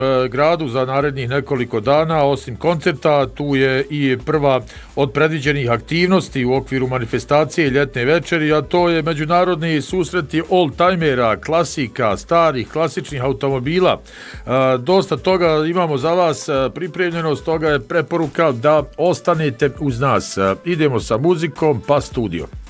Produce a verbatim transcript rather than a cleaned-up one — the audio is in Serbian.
gradu za narednih nekoliko dana. Osim koncerta, tu je i prva od predviđenih aktivnosti u okviru manifestacije ljetne večeri, a to je međunarodni susreti old-timera, klasika, starih, klasičnih automobila. Dosta toga imamo za vas pripremljeno, stoga je preporuka da ostanete uz nas. Idemo sa muzikom, pa studio.